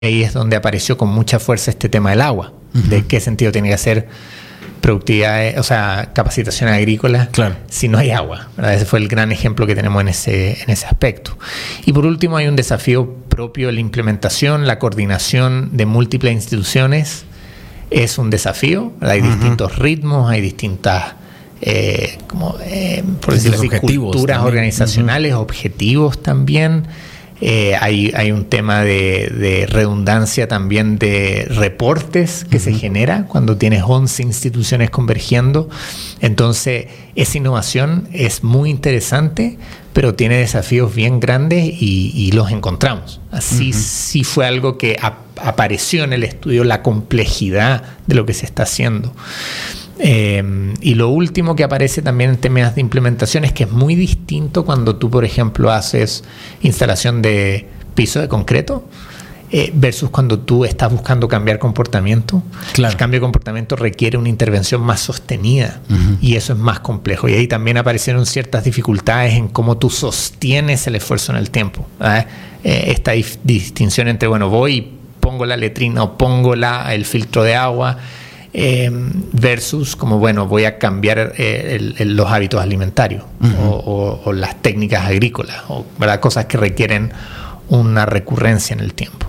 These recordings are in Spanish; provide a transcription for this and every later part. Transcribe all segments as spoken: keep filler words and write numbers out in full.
ahí es donde apareció con mucha fuerza este tema del agua, uh-huh. de qué sentido tiene que hacer productividad, o sea, capacitación agrícola, claro. si no hay agua, ¿verdad? Ese fue el gran ejemplo que tenemos en ese, en ese aspecto. Y por último hay un desafío propio de la implementación, la coordinación de múltiples instituciones es un desafío, ¿verdad? Hay uh-huh. distintos ritmos, hay distintas, eh, como, eh, por decirlo así, culturas también. organizacionales, uh-huh. objetivos también. Eh, hay, hay un tema de, de redundancia también de reportes que uh-huh. se genera cuando tienes once instituciones convergiendo. Entonces, esa innovación es muy interesante, pero tiene desafíos bien grandes y, y los encontramos. Así uh-huh. sí fue algo que ap- apareció en el estudio, la complejidad de lo que se está haciendo. Eh, y lo último que aparece también en temas de implementación es que es muy distinto cuando tú, por ejemplo, haces instalación de piso de concreto eh, versus cuando tú estás buscando cambiar comportamiento. Claro. El cambio de comportamiento requiere una intervención más sostenida uh-huh. y eso es más complejo. Y ahí también aparecieron ciertas dificultades en cómo tú sostienes el esfuerzo en el tiempo. ¿eh? Eh, esta dif- distinción entre, bueno, voy y pongo la letrina o pongo la, el filtro de agua, Eh, versus como bueno voy a cambiar eh, el, el, los hábitos alimentarios uh-huh. o, o, o las técnicas agrícolas o ¿verdad? Cosas que requieren una recurrencia en el tiempo.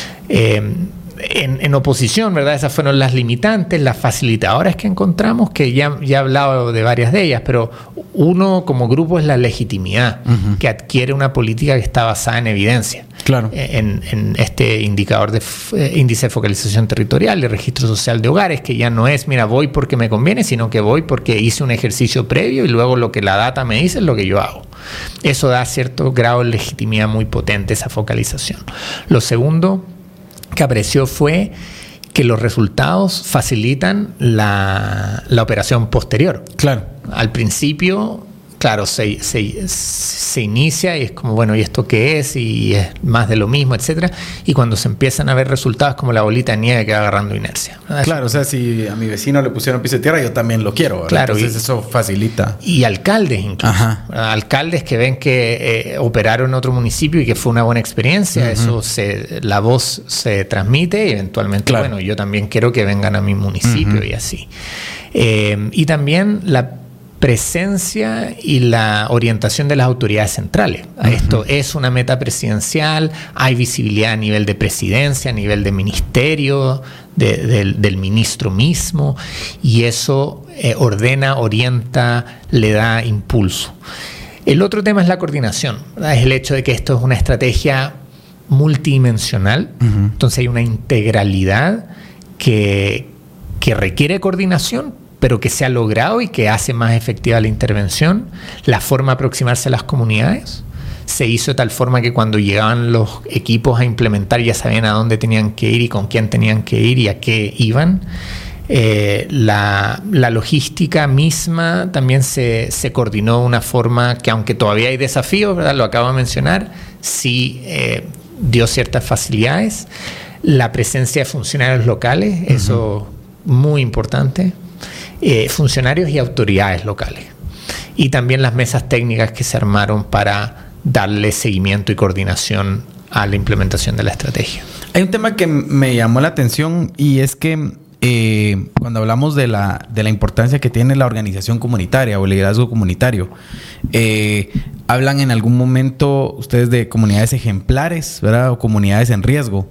Eh, en, en oposición, ¿verdad? Esas fueron las limitantes, las facilitadoras que encontramos, que ya, ya he hablado de varias de ellas, pero uno como grupo es la legitimidad uh-huh. que adquiere una política que está basada en evidencia. Claro. En, en este indicador de eh, índice de focalización territorial, de registro social de hogares, que ya no es, mira, voy porque me conviene, sino que voy porque hice un ejercicio previo y luego lo que la data me dice es lo que yo hago. Eso da cierto grado de legitimidad muy potente, esa focalización. Lo segundo que apareció fue que los resultados facilitan la, la operación posterior. Claro. Al principio, claro, se, se, se inicia y es como, bueno, ¿y esto qué es? Y es más de lo mismo, etcétera. Y cuando se empiezan a ver resultados, como la bolita de nieve que va agarrando inercia. ¿Verdad? Claro, o sea, si a mi vecino le pusieron piso de tierra, yo también lo quiero, ¿verdad? Claro, entonces y, eso facilita. Y alcaldes incluso. Alcaldes que ven que eh, operaron en otro municipio y que fue una buena experiencia. Uh-huh. Eso se, la voz se transmite y eventualmente, claro. bueno, yo también quiero que vengan a mi municipio uh-huh. y así. Eh, y también la presencia y la orientación de las autoridades centrales. Uh-huh. Esto es una meta presidencial, hay visibilidad a nivel de presidencia, a nivel de ministerio, de, de, del ministro mismo, y eso eh, ordena, orienta, le da impulso. El otro tema es la coordinación, ¿verdad? Es el hecho de que esto es una estrategia multidimensional, uh-huh. entonces hay una integralidad que, que requiere coordinación, pero que se ha logrado y que hace más efectiva la intervención. La forma de aproximarse a las comunidades se hizo de tal forma que cuando llegaban los equipos a implementar ya sabían a dónde tenían que ir y con quién tenían que ir y a qué iban. Eh, la, la logística misma también se, se coordinó de una forma que, aunque todavía hay desafíos, ¿verdad? Lo acabo de mencionar, sí eh, dio ciertas facilidades. La presencia de funcionarios locales, uh-huh. eso muy importante. Eh, funcionarios y autoridades locales, y también las mesas técnicas que se armaron para darle seguimiento y coordinación a la implementación de la estrategia. Hay un tema que me llamó la atención y es que eh, cuando hablamos de la, de la importancia que tiene la organización comunitaria o el liderazgo comunitario, eh, hablan en algún momento ustedes de comunidades ejemplares, ¿verdad? O comunidades en riesgo.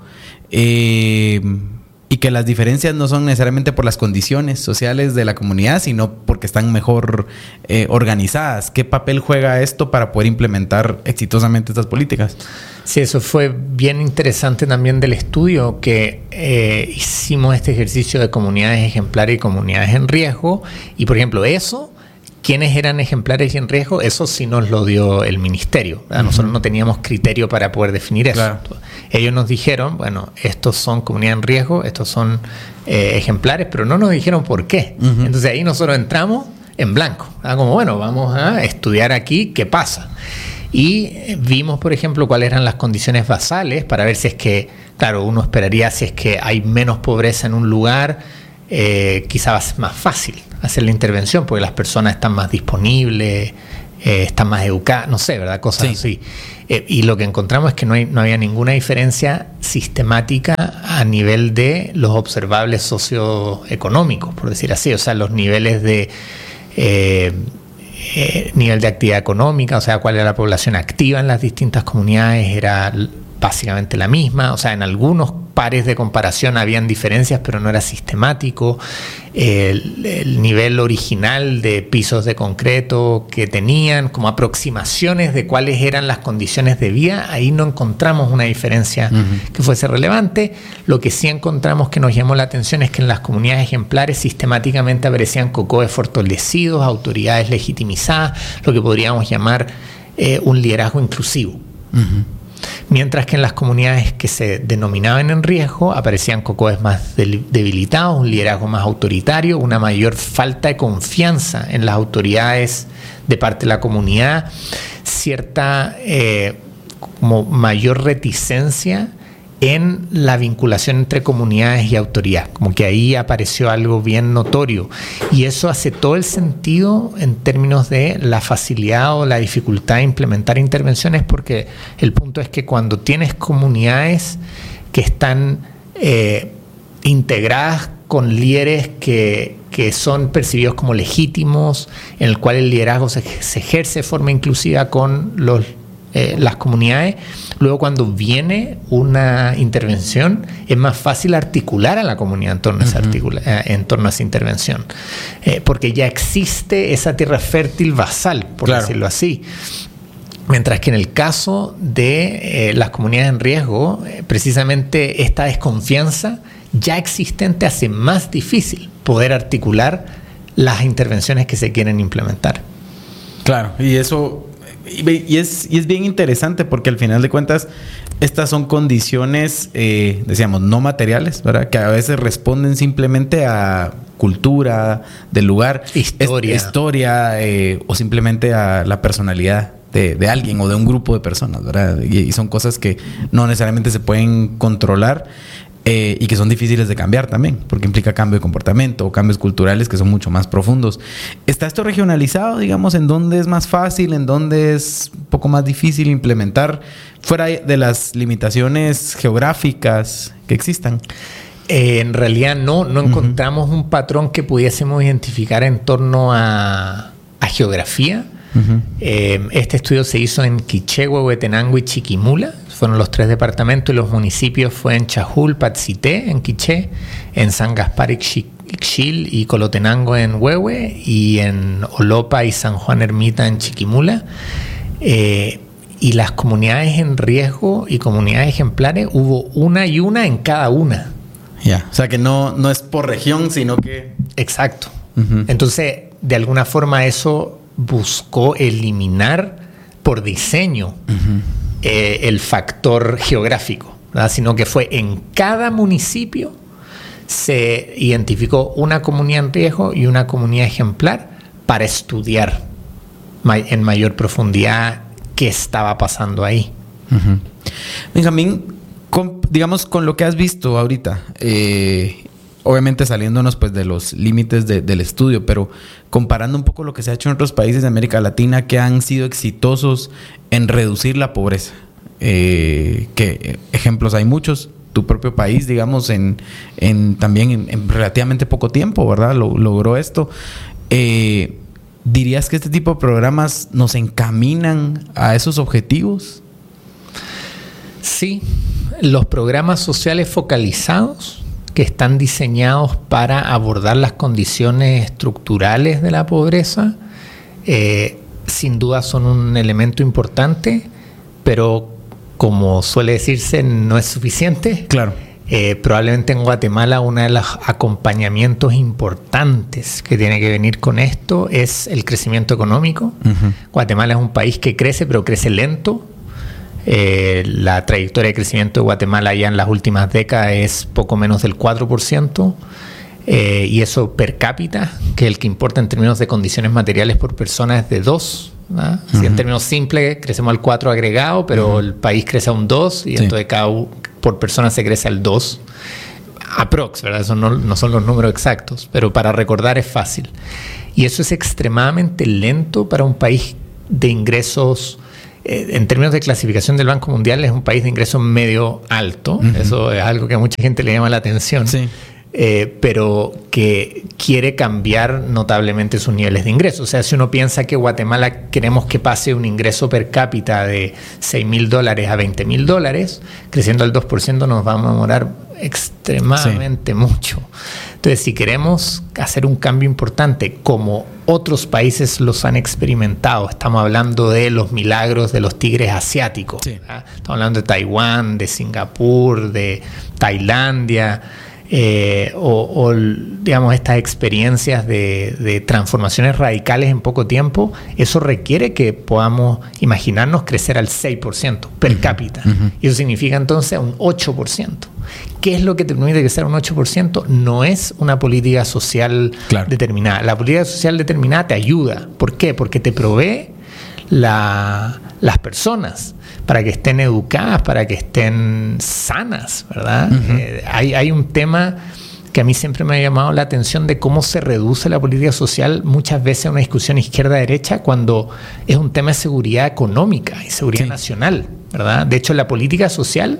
Eh, Y que las diferencias no son necesariamente por las condiciones sociales de la comunidad, sino porque están mejor eh, organizadas. ¿Qué papel juega esto para poder implementar exitosamente estas políticas? Sí, eso fue bien interesante también del estudio, que eh, hicimos este ejercicio de comunidades ejemplares y comunidades en riesgo. Y, por ejemplo, eso, ¿quiénes eran ejemplares y en riesgo? Eso sí nos lo dio el ministerio. Uh-huh. Nosotros no teníamos criterio para poder definir eso. Claro. Ellos nos dijeron, bueno, estos son comunidades en riesgo, estos son eh, ejemplares, pero no nos dijeron por qué. Uh-huh. Entonces ahí nosotros entramos en blanco. ¿verdad? Como, bueno, vamos a estudiar aquí qué pasa. Y vimos, por ejemplo, cuáles eran las condiciones basales para ver si es que, claro, uno esperaría si es que hay menos pobreza en un lugar, eh, quizás más fácil hacer la intervención porque las personas están más disponibles, eh, están más educadas, no sé, ¿verdad? Cosas sí. así. Eh, y lo que encontramos es que no, hay, no había ninguna diferencia sistemática a nivel de los observables socioeconómicos, por decir así. O sea, los niveles de... Eh, eh, nivel de actividad económica, o sea, cuál era la población activa en las distintas comunidades, era básicamente la misma. O sea, en algunos pares de comparación habían diferencias, pero no era sistemático. El, el nivel original de pisos de concreto que tenían, como aproximaciones de cuáles eran las condiciones de vida, ahí no encontramos una diferencia uh-huh. que fuese relevante. Lo que sí encontramos que nos llamó la atención es que en las comunidades ejemplares sistemáticamente aparecían COCOEs fortalecidos, autoridades legitimizadas, lo que podríamos llamar eh, un liderazgo inclusivo. Uh-huh. Mientras que en las comunidades que se denominaban en riesgo aparecían COCOEs más debilitados, un liderazgo más autoritario, una mayor falta de confianza en las autoridades de parte de la comunidad, cierta eh, como mayor reticencia en la vinculación entre comunidades y autoridad, como que ahí apareció algo bien notorio, y eso hace todo el sentido en términos de la facilidad o la dificultad de implementar intervenciones, porque el punto es que cuando tienes comunidades que están eh, integradas con líderes que, que son percibidos como legítimos, en el cual el liderazgo se, se ejerce de forma inclusiva con los Eh, las comunidades, luego cuando viene una intervención es más fácil articular a la comunidad en torno a esa, articula- eh, en torno a esa intervención, eh, porque ya existe esa tierra fértil basal, por claro. decirlo así. Mientras que en el caso de eh, las comunidades en riesgo, eh, precisamente esta desconfianza ya existente hace más difícil poder articular las intervenciones que se quieren implementar. Claro, y eso... Y es, y es bien interesante porque al final de cuentas estas son condiciones, eh, decíamos, no materiales, ¿verdad? Que a veces responden simplemente a cultura del lugar, historia, es, historia eh, o simplemente a la personalidad de, de alguien o de un grupo de personas, ¿verdad? Y, y son cosas que no necesariamente se pueden controlar. Eh, y que son difíciles de cambiar también, porque implica cambio de comportamiento o cambios culturales que son mucho más profundos. ¿Está esto regionalizado, digamos, en dónde es más fácil, en dónde es un poco más difícil implementar, fuera de las limitaciones geográficas que existan? Eh, en realidad no, no uh-huh. encontramos un patrón que pudiésemos identificar en torno a, a geografía. Uh-huh. Eh, este estudio se hizo en Quiché, Huehuetenango y Chiquimula. Fueron los tres departamentos, y los municipios fue en Chajul, Patzité, en Quiché, en San Gaspar, Ixchil y Colotenango en Huehue, y en Olopa y San Juan Ermita en Chiquimula. Eh, y las comunidades en riesgo y comunidades ejemplares hubo una y una en cada una. Ya, yeah. O sea que no, no es por región, sino que... Exacto. Uh-huh. Entonces, de alguna forma eso buscó eliminar por diseño uh-huh. eh, el factor geográfico, ¿verdad? Sino que fue en cada municipio se identificó una comunidad en riesgo y una comunidad ejemplar para estudiar may- en mayor profundidad qué estaba pasando ahí. Uh-huh. Benjamín, con, digamos, con lo que has visto ahorita, eh, obviamente saliéndonos pues de los límites de, del estudio, pero comparando un poco lo que se ha hecho en otros países de América Latina que han sido exitosos en reducir la pobreza, eh, que ejemplos hay muchos. Tu propio país, digamos, en, en también en, en relativamente poco tiempo, ¿verdad? Lo, logró esto. Eh, ¿Dirías que este tipo de programas nos encaminan a esos objetivos? Sí, los programas sociales focalizados que están diseñados para abordar las condiciones estructurales de la pobreza, eh, sin duda son un elemento importante, pero como suele decirse, no es suficiente. Claro. Eh, probablemente en Guatemala uno de los acompañamientos importantes que tiene que venir con esto es el crecimiento económico. Uh-huh. Guatemala es un país que crece, pero crece lento. Eh, la trayectoria de crecimiento de Guatemala ya en las últimas décadas es poco menos del cuatro por ciento, eh, y eso per cápita, que es el que importa en términos de condiciones materiales por persona, es de dos. ¿Ah? Uh-huh. Si en términos simples crecemos al cuatro agregado, pero uh-huh. el país crece a un dos, y sí. entonces cada por persona se crece al dos. Aprox, ¿verdad? Eso no, no son los números exactos, pero para recordar es fácil. Y eso es extremadamente lento para un país de ingresos, eh, en términos de clasificación del Banco Mundial, es un país de ingresos medio alto. Uh-huh. Eso es algo que a mucha gente le llama la atención. Sí. Eh, pero que quiere cambiar notablemente sus niveles de ingresos. O sea, si uno piensa que Guatemala queremos que pase un ingreso per cápita de seis mil dólares a veinte mil dólares, creciendo al dos por ciento nos vamos a demorar extremadamente sí. mucho. Entonces, si queremos hacer un cambio importante, como otros países los han experimentado, estamos hablando de los milagros de los tigres asiáticos. Sí. Estamos hablando de Taiwán, de Singapur, de Tailandia, Eh, o, o digamos estas experiencias de, de transformaciones radicales en poco tiempo. Eso requiere que podamos imaginarnos crecer al seis por ciento per uh-huh. cápita. Uh-huh. Y eso significa entonces un ocho por ciento. ¿Qué es lo que te permite crecer un ocho por ciento? No es una política social claro. determinada. La política social determinada te ayuda. ¿Por qué? Porque te provee la, las personas para que estén educadas, para que estén sanas, ¿verdad? Uh-huh. Eh, hay, hay un tema que a mí siempre me ha llamado la atención de cómo se reduce la política social muchas veces a una discusión izquierda-derecha cuando es un tema de seguridad económica y seguridad sí. nacional, ¿verdad? De hecho, la política social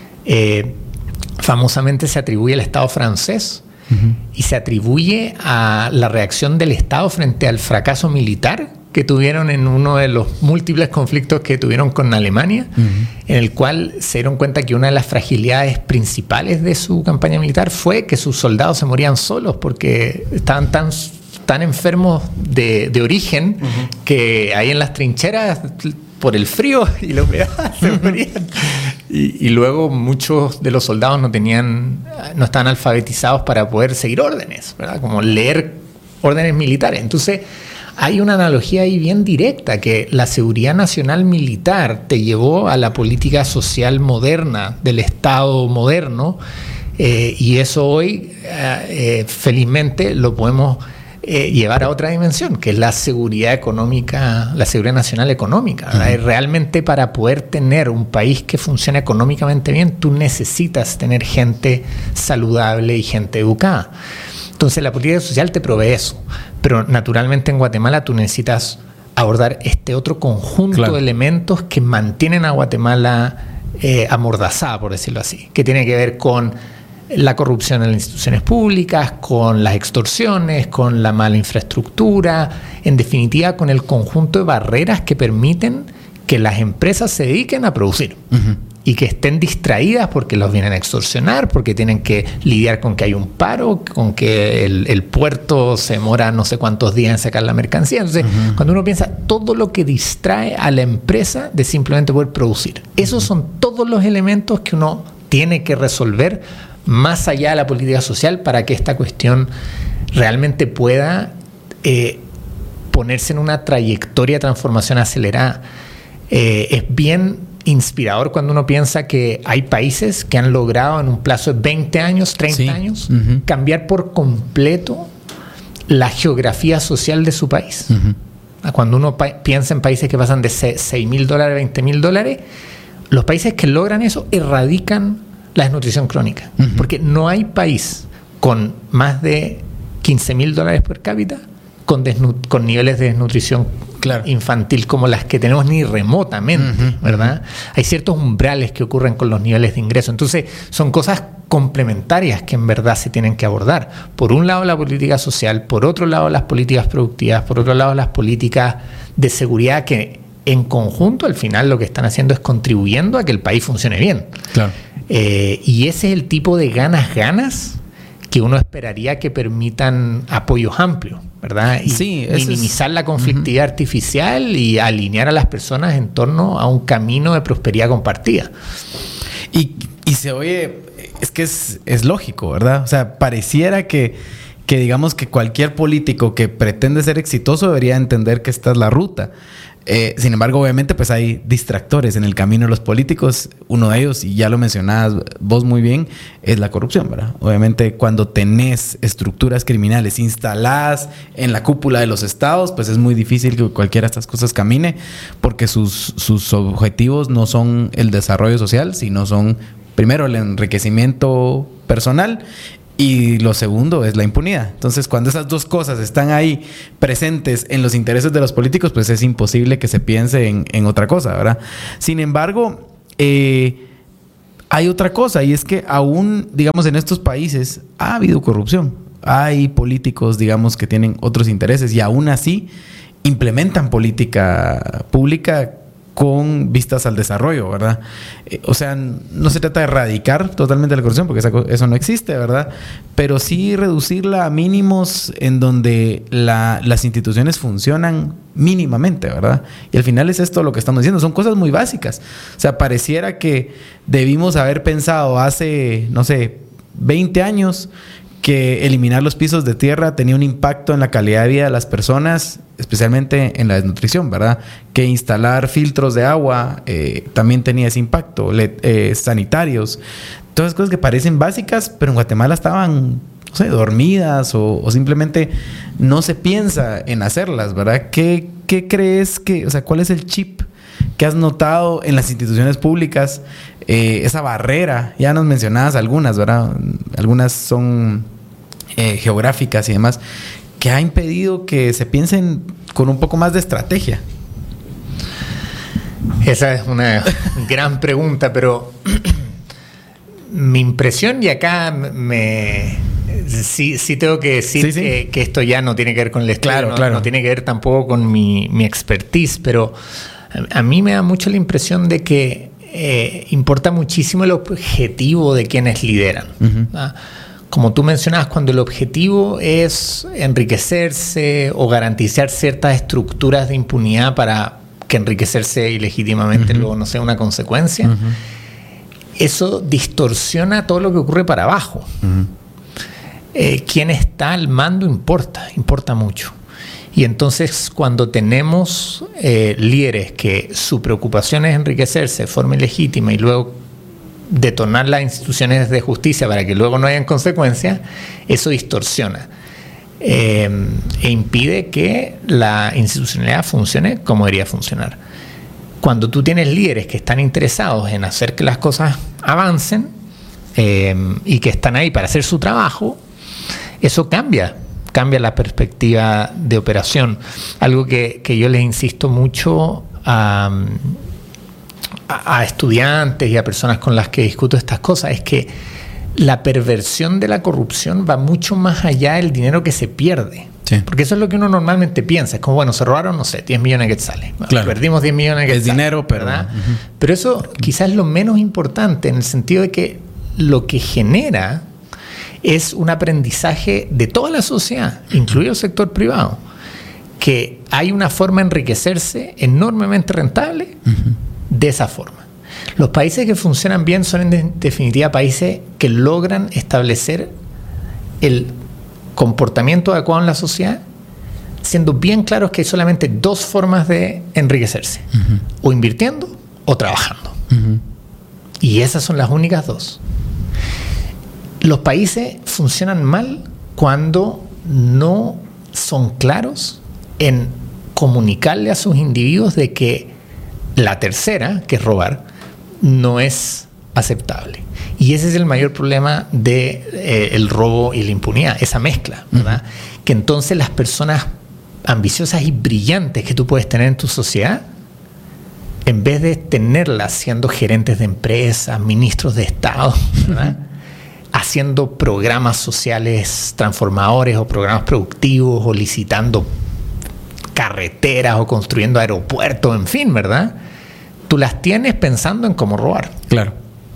eh, famosamente se atribuye al Estado francés uh-huh. y se atribuye a la reacción del Estado frente al fracaso militar que tuvieron en uno de los múltiples conflictos que tuvieron con Alemania, uh-huh. en el cual se dieron cuenta que una de las fragilidades principales de su campaña militar fue que sus soldados se morían solos porque estaban tan, tan enfermos de, de origen uh-huh. que ahí en las trincheras, por el frío y la humedad, se morían. Y, y luego muchos de los soldados no tenían, no estaban alfabetizados para poder seguir órdenes, ¿verdad? Como leer órdenes militares. Entonces, hay una analogía ahí bien directa, que la seguridad nacional militar te llevó a la política social moderna del Estado moderno, eh, y eso hoy, eh, felizmente, lo podemos eh, llevar a otra dimensión, que es la seguridad económica, la seguridad nacional económica. Uh-huh. Realmente, para poder tener un país que funcione económicamente bien, tú necesitas tener gente saludable y gente educada. Entonces, la política social te provee eso. Pero naturalmente en Guatemala tú necesitas abordar este otro conjunto claro. de elementos que mantienen a Guatemala eh, amordazada, por decirlo así, que tiene que ver con la corrupción en las instituciones públicas, con las extorsiones, con la mala infraestructura, en definitiva con el conjunto de barreras que permiten que las empresas se dediquen a producir. Uh-huh. Y que estén distraídas porque los vienen a extorsionar, porque tienen que lidiar con que hay un paro, con que el, el puerto se demora no sé cuántos días en sacar la mercancía. Entonces, uh-huh. cuando uno piensa todo lo que distrae a la empresa de simplemente poder producir, esos son todos los elementos que uno tiene que resolver más allá de la política social para que esta cuestión realmente pueda eh, ponerse en una trayectoria de transformación acelerada. Eh, es bien inspirador cuando uno piensa que hay países que han logrado en un plazo de veinte años, treinta sí. años, uh-huh. cambiar por completo la geografía social de su país. Uh-huh. Cuando uno pa- piensa en países que pasan de seis mil dólares a veinte mil dólares, los países que logran eso erradican la desnutrición crónica. Uh-huh. Porque no hay país con más de quince mil dólares per cápita con, desnu- con niveles de desnutrición claro. infantil como las que tenemos ni remotamente, uh-huh, ¿verdad? Uh-huh. Hay ciertos umbrales que ocurren con los niveles de ingreso. Entonces, son cosas complementarias que en verdad se tienen que abordar. Por un lado, la política social, por otro lado, las políticas productivas, por otro lado, las políticas de seguridad que en conjunto, al final, lo que están haciendo es contribuyendo a que el país funcione bien. Claro. Eh, y ese es el tipo de ganas-ganas que uno esperaría que permitan apoyos amplios, ¿verdad? Y sí, minimizar es... la conflictividad uh-huh. artificial y alinear a las personas en torno a un camino de prosperidad compartida. Y, y se oye, es que es, es lógico, ¿verdad? O sea, pareciera que, que digamos que cualquier político que pretende ser exitoso debería entender que esta es la ruta. Eh, sin embargo, obviamente, pues hay distractores en el camino de los políticos. Uno de ellos, y ya lo mencionabas vos muy bien, es la corrupción, ¿verdad? Obviamente, cuando tenés estructuras criminales instaladas en la cúpula de los estados, pues es muy difícil que cualquiera de estas cosas camine, porque sus, sus objetivos no son el desarrollo social, sino son, primero, el enriquecimiento personal Y lo segundo es la impunidad. Entonces, cuando esas dos cosas están ahí presentes en los intereses de los políticos, pues es imposible que se piense en, en otra cosa, ¿verdad? Sin embargo, eh, hay otra cosa, y es que aún, digamos, en estos países ha habido corrupción. Hay políticos, digamos, que tienen otros intereses y aún así implementan política pública con vistas al desarrollo, ¿verdad? Eh, o sea, no se trata de erradicar totalmente la corrupción, porque esa, eso no existe, ¿verdad? Pero sí reducirla a mínimos en donde la, las instituciones funcionan mínimamente, ¿verdad? Y al final es esto lo que estamos diciendo. Son cosas muy básicas. O sea, pareciera que debimos haber pensado hace, no sé, veinte años que eliminar los pisos de tierra tenía un impacto en la calidad de vida de las personas, especialmente en la desnutrición, ¿verdad? Que instalar filtros de agua eh, también tenía ese impacto, le, eh, sanitarios, todas cosas que parecen básicas, pero en Guatemala estaban, no sé, dormidas o, o simplemente no se piensa en hacerlas, ¿verdad? ¿Qué, qué crees que, o sea, cuál es el chip que has notado en las instituciones públicas? Eh, esa barrera, ya nos mencionabas algunas, ¿verdad? Algunas son eh, geográficas y demás, que ha impedido que se piensen con un poco más de estrategia. Esa es una gran pregunta, pero mi impresión, y acá me sí, sí tengo que decir sí, sí. Que, que esto ya no tiene que ver con el estudio, claro, no, claro. no tiene que ver tampoco con mi, mi expertise, pero a, a mí me da mucho la impresión de que Eh, importa muchísimo el objetivo de quienes lideran. Uh-huh. ¿Ah? Como tú mencionabas, cuando el objetivo es enriquecerse o garantizar ciertas estructuras de impunidad para que enriquecerse ilegítimamente uh-huh. luego no sea una consecuencia, uh-huh. eso distorsiona todo lo que ocurre para abajo. Uh-huh. Eh, quien está al mando importa, importa mucho. Y entonces cuando tenemos eh, líderes que su preocupación es enriquecerse de forma ilegítima y luego detonar las instituciones de justicia para que luego no hayan consecuencias, eso distorsiona eh, e impide que la institucionalidad funcione como debería funcionar. Cuando tú tienes líderes que están interesados en hacer que las cosas avancen eh, y que están ahí para hacer su trabajo, eso cambia. cambia la perspectiva de operación. Algo que, que yo les insisto mucho a, a, a estudiantes y a personas con las que discuto estas cosas es que la perversión de la corrupción va mucho más allá del dinero que se pierde. Sí. Porque eso es lo que uno normalmente piensa. Es como, bueno, se robaron, no sé, diez millones de quetzales. Bueno, claro. Perdimos diez millones de quetzales. Es dinero, pero... ¿verdad? Uh-huh. Pero eso quizás es lo menos importante en el sentido de que lo que genera es un aprendizaje de toda la sociedad, incluido el sector privado, que hay una forma de enriquecerse enormemente rentable uh-huh. de esa forma. Los países que funcionan bien son en definitiva países que logran establecer el comportamiento adecuado en la sociedad, siendo bien claros que hay solamente dos formas de enriquecerse, uh-huh. o invirtiendo o trabajando. Uh-huh. Y esas son las únicas dos. Los países funcionan mal cuando no son claros en comunicarle a sus individuos de que la tercera, que es robar, no es aceptable. Y ese es el mayor problema del de, eh, el robo y la impunidad, esa mezcla, ¿verdad? Uh-huh. Que entonces las personas ambiciosas y brillantes que tú puedes tener en tu sociedad, en vez de tenerlas siendo gerentes de empresas, ministros de Estado, ¿verdad? Uh-huh. haciendo programas sociales transformadores o programas productivos o licitando carreteras o construyendo aeropuertos, en fin, ¿verdad? Tú las tienes pensando en cómo robar. Claro.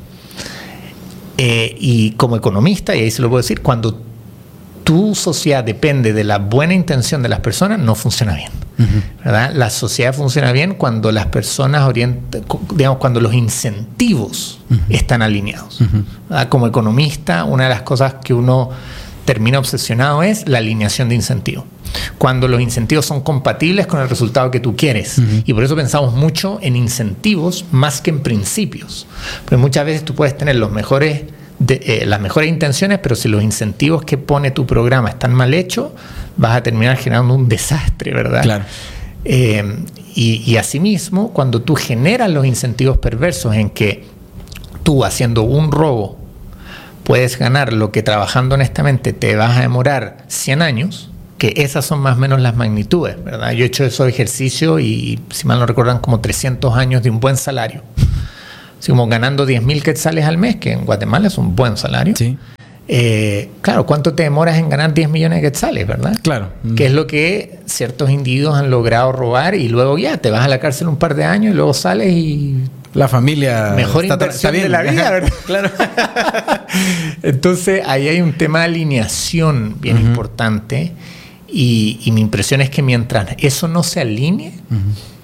Eh, y como economista, y ahí se lo puedo decir, cuando tu sociedad depende de la buena intención de las personas, no funciona bien. Uh-huh. ¿Verdad? La sociedad funciona bien cuando las personas orientan, digamos, cuando los incentivos uh-huh. están alineados. Uh-huh. Como economista, una de las cosas que uno termina obsesionado es la alineación de incentivos. Cuando los incentivos son compatibles con el resultado que tú quieres. Uh-huh. Y por eso pensamos mucho en incentivos más que en principios. Porque muchas veces tú puedes tener los mejores De, eh, las mejores intenciones, pero si los incentivos que pone tu programa están mal hechos, vas a terminar generando un desastre, ¿verdad? Claro. Eh, y, y asimismo, cuando tú generas los incentivos perversos en que tú, haciendo un robo, puedes ganar lo que trabajando honestamente te vas a demorar cien años, que esas son más o menos las magnitudes, ¿verdad? Yo he hecho esos ejercicios y, si mal no recuerdan, como trescientos años de un buen salario. Así como ganando diez mil quetzales al mes, que en Guatemala es un buen salario. Sí. Eh, claro, ¿cuánto te demoras en ganar diez millones de quetzales, verdad? Claro. Que es lo que ciertos individuos han logrado robar y luego ya te vas a la cárcel un par de años y luego sales y... La familia... Mejor está, inversión está bien. de la vida, ¿verdad? Claro. Entonces, ahí hay un tema de alineación bien uh-huh. importante y, y mi impresión es que mientras eso no se alinee, uh-huh.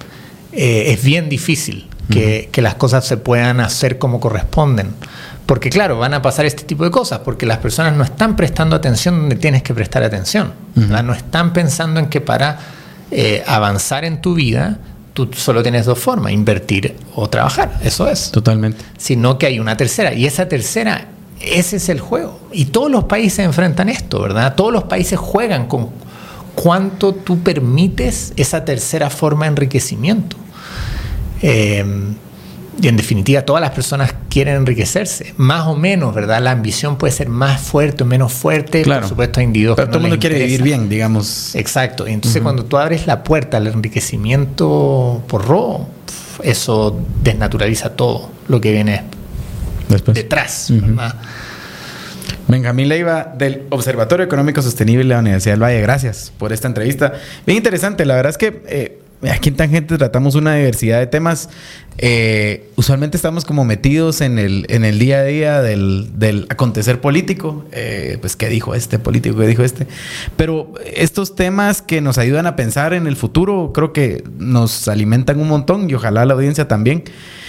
eh, es bien difícil que, uh-huh. que las cosas se puedan hacer como corresponden. Porque claro, van a pasar este tipo de cosas, porque las personas no están prestando atención donde tienes que prestar atención. Uh-huh. No están pensando en que para eh, avanzar en tu vida, tú solo tienes dos formas, invertir o trabajar. Eso es. Totalmente. Sino que hay una tercera. Y esa tercera, ese es el juego. Y todos los países enfrentan esto, ¿verdad? Todos los países juegan con cuánto tú permites esa tercera forma de enriquecimiento. Eh, Y en definitiva, todas las personas quieren enriquecerse, más o menos, ¿verdad? La ambición puede ser más fuerte o menos fuerte. Claro. Por supuesto, hay individuos Pero que todo el no mundo les quiere interesa. vivir bien, digamos. Exacto. Y entonces, Uh-huh. cuando tú abres la puerta al enriquecimiento por robo, eso desnaturaliza todo lo que viene después detrás, uh-huh. ¿verdad? Benjamín Leiva, del Observatorio Económico Sostenible de la Universidad del Valle. Gracias por esta entrevista. Bien interesante. La verdad es que eh, aquí en Tangente tratamos una diversidad de temas. Eh, usualmente estamos como metidos en el, en el día a día del, del acontecer político. Eh, pues, ¿qué dijo este político? ¿Qué dijo este? Pero estos temas que nos ayudan a pensar en el futuro, creo que nos alimentan un montón y ojalá la audiencia también.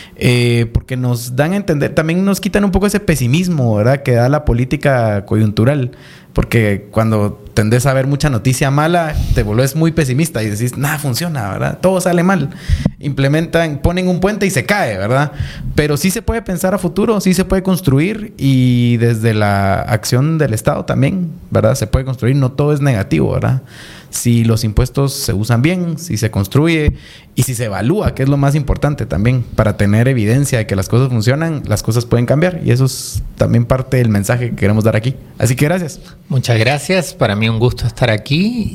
Eh, porque nos dan a entender, también nos quitan un poco ese pesimismo, ¿verdad?, que da la política coyuntural. Porque cuando tendés a ver mucha noticia mala, te volvés muy pesimista y decís, nada funciona, ¿verdad? Todo sale mal. Implementan, ponen un puente y se cae, ¿verdad? Pero sí se puede pensar a futuro, sí se puede construir y desde la acción del Estado también, ¿verdad? Se puede construir, no todo es negativo, ¿verdad? Si los impuestos se usan bien, si se construye y si se evalúa, que es lo más importante también, para tener evidencia de que las cosas funcionan, las cosas pueden cambiar. Y eso es también parte del mensaje que queremos dar aquí. Así que gracias. Muchas gracias. Para mí un gusto estar aquí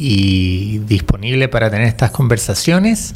y disponible para tener estas conversaciones.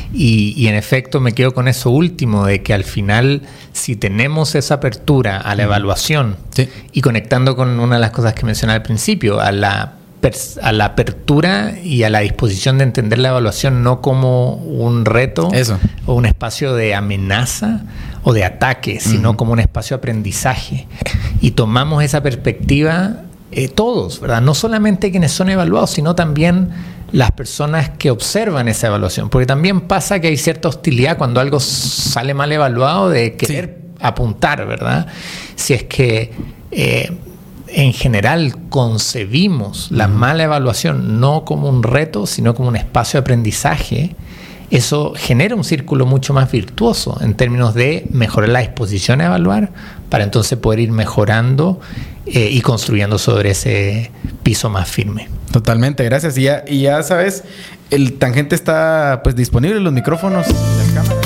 Y, y en efecto me quedo con eso último, de que al final, si tenemos esa apertura a la evaluación, sí. y conectando con una de las cosas que mencioné al principio, a la a la apertura y a la disposición de entender la evaluación no como un reto Eso. o un espacio de amenaza o de ataque, sino uh-huh. como un espacio de aprendizaje. Y tomamos esa perspectiva eh, todos, ¿verdad? No solamente quienes son evaluados, sino también las personas que observan esa evaluación. Porque también pasa que hay cierta hostilidad cuando algo sale mal evaluado de querer sí. apuntar, ¿verdad? Si es que... Eh, en general concebimos la uh-huh. mala evaluación no como un reto, sino como un espacio de aprendizaje, eso genera un círculo mucho más virtuoso en términos de mejorar la disposición a evaluar para entonces poder ir mejorando eh, y construyendo sobre ese piso más firme. Totalmente, gracias. Y ya, y ya sabes, el Tangente está pues disponible, los micrófonos, las cámaras.